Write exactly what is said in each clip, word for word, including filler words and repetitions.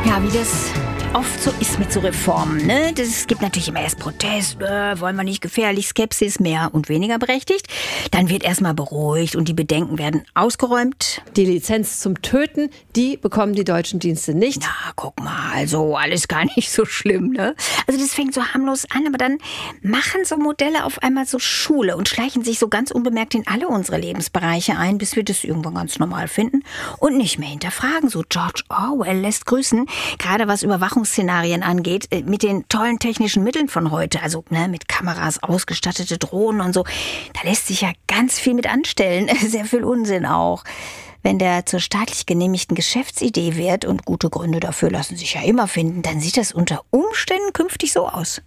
Ja, wie das oft so ist mit so Reformen, ne? Es gibt natürlich immer erst Protest, äh, wollen wir nicht, gefährlich, Skepsis, mehr und weniger berechtigt. Dann wird erstmal beruhigt und die Bedenken werden ausgeräumt. Die Lizenz zum Töten, die bekommen die deutschen Dienste nicht. Na, guck mal, also alles gar nicht so schlimm, ne? Also das fängt so harmlos an, aber dann machen so Modelle auf einmal so Schule und schleichen sich so ganz unbemerkt in alle unsere Lebensbereiche ein, bis wir das irgendwann ganz normal finden und nicht mehr hinterfragen. So George Orwell lässt grüßen, gerade was Überwachungsszenarien angeht, mit den tollen technischen Mitteln von heute, also ne, mit Kameras ausgestattete Drohnen und so, da lässt sich ja ganz viel mit anstellen, sehr viel Unsinn auch. Wenn der zur staatlich genehmigten Geschäftsidee wird, und gute Gründe dafür lassen sich ja immer finden, dann sieht das unter Umständen künftig so aus.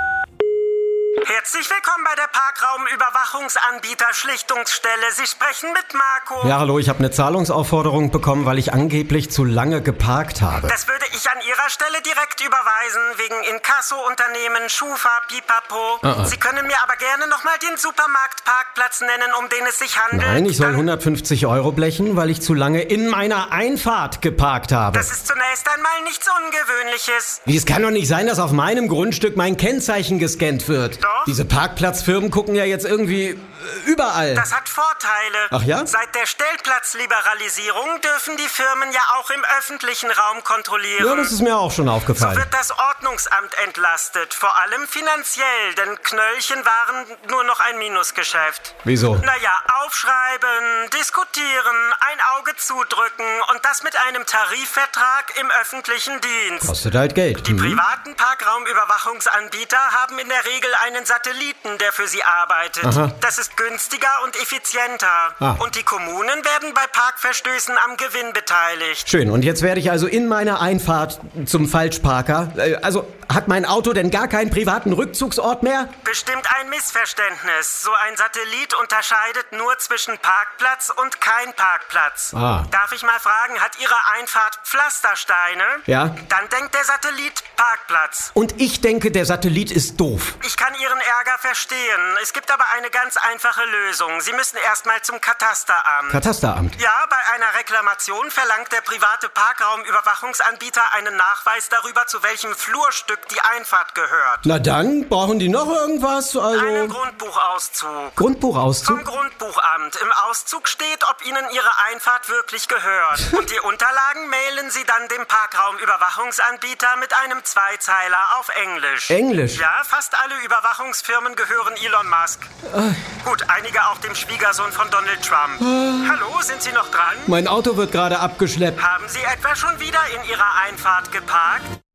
Herzlich willkommen bei der Parkraumüberwachungsanbieter Schlichtungsstelle. Sie sprechen mit Marco. Ja, hallo, ich habe eine Zahlungsaufforderung bekommen, weil ich angeblich zu lange geparkt habe. Das würde ich an Ihrer Stelle direkt überweisen, wegen Inkasso-Unternehmen, Schufa, Pipapo. Ah, ah. Sie können mir aber gerne nochmal den Supermarktparkplatz nennen, um den es sich handelt. Nein, ich soll Dann, hundertfünfzig Euro blechen, weil ich zu lange in meiner Einfahrt geparkt habe. Das ist zunächst einmal nichts Ungewöhnliches. Wie, es kann doch nicht sein, dass auf meinem Grundstück mein Kennzeichen gescannt wird. Doch. Diese Parkplatzfirmen gucken ja jetzt irgendwie äh, überall. Das hat Vorteile. Ach ja? Seit der Stellplatzliberalisierung dürfen die Firmen ja auch im öffentlichen Raum kontrollieren. Ja, das ist mir auch schon So aufgefallen. wird das Ordnungsamt entlastet, vor allem finanziell, denn Knöllchen waren nur noch ein Minusgeschäft. Wieso? Naja, aufschreiben, diskutieren, ein Auge zudrücken und das mit einem Tarifvertrag im öffentlichen Dienst. Kostet halt Geld. Die Mhm. privaten Parkraumüberwachungsanbieter haben in der Regel einen Satelliten, der für sie arbeitet. Aha. Das ist günstiger und effizienter. Ah. Und die Kommunen werden bei Parkverstößen am Gewinn beteiligt. Schön, und jetzt werde ich also in meiner Einfahrt zum Falschparker. Äh, also, hat mein Auto denn gar keinen privaten Rückzugsort mehr? Bestimmt ein Missverständnis. So ein Satellit unterscheidet nur zwischen Parkplatz und kein Parkplatz. Ah. Darf ich mal fragen, hat Ihre Einfahrt Pflastersteine? Ja. Dann denkt der Satellit Parkplatz. Und ich denke, der Satellit ist doof. Ich kann Ihren Ärger verstehen. Es gibt aber eine ganz einfache Lösung. Sie müssen erstmal zum Katasteramt. Katasteramt. Ja, bei einer Reklamation verlangt der private Parkraumüberwachungsanbieter einen Nachweis darüber, zu welchem Flurstück die Einfahrt gehört. Na dann, brauchen die noch irgendwas? Also Einen Grundbuchauszug. Grundbuchauszug? Vom Grundbuchamt. Im Auszug steht, ob Ihnen Ihre Einfahrt wirklich gehört. Und die Unterlagen mailen Sie dann dem Parkraumüberwachungsanbieter mit einem Zweizeiler auf Englisch. Englisch? Ja, fast alle Überwachungsfirmen gehören Elon Musk. Gut, einige auch dem Schwiegersohn von Donald Trump. Hallo, sind Sie noch dran? Mein Auto wird gerade abgeschleppt. Haben Sie etwa schon wieder in Ihrer Einfahrt geparkt?